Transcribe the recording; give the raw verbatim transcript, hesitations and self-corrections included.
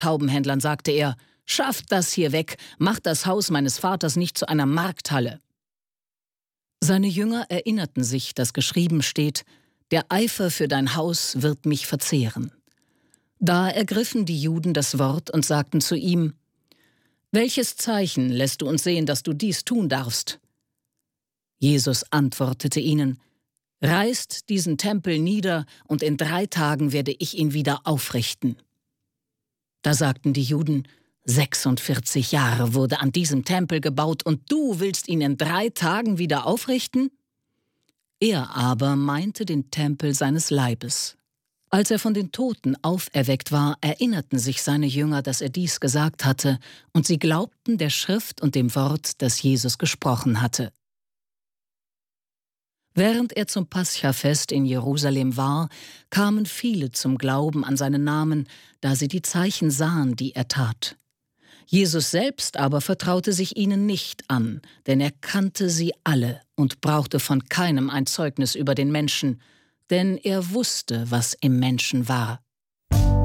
Taubenhändlern sagte er: »Schafft das hier weg, macht das Haus meines Vaters nicht zu einer Markthalle.« Seine Jünger erinnerten sich, dass geschrieben steht: »Der Eifer für dein Haus wird mich verzehren.« Da ergriffen die Juden das Wort und sagten zu ihm: »Welches Zeichen lässt du uns sehen, dass du dies tun darfst?« Jesus antwortete ihnen: »Reißt diesen Tempel nieder, und in drei Tagen werde ich ihn wieder aufrichten.« Da sagten die Juden: »sechsundvierzig Jahre wurde an diesem Tempel gebaut, und du willst ihn in drei Tagen wieder aufrichten?« Er aber meinte den Tempel seines Leibes. Als er von den Toten auferweckt war, erinnerten sich seine Jünger, dass er dies gesagt hatte, und sie glaubten der Schrift und dem Wort, das Jesus gesprochen hatte. Während er zum Paschafest in Jerusalem war, kamen viele zum Glauben an seinen Namen, da sie die Zeichen sahen, die er tat. Jesus selbst aber vertraute sich ihnen nicht an, denn er kannte sie alle und brauchte von keinem ein Zeugnis über den Menschen, denn er wusste, was im Menschen war.